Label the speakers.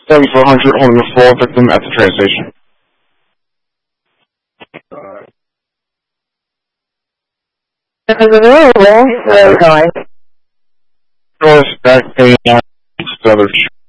Speaker 1: 7400 holding the floor victim at the train station.
Speaker 2: Hello,
Speaker 1: North back 89, another